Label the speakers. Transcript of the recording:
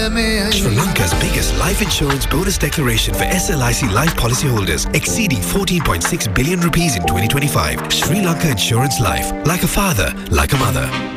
Speaker 1: Sri Lanka's biggest life insurance bonus declaration for SLIC life policyholders, exceeding 14.6 billion rupees in 2025. Sri Lanka Insurance Life, like a father, like a mother.